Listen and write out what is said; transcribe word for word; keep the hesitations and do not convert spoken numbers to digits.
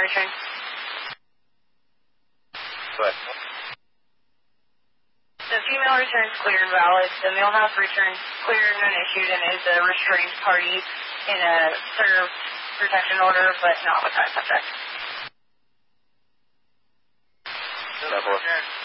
return. Good. The female return is clear and valid. The male house return clear and unissued and is a restrained party in a served protection order, but not with that subject. Double.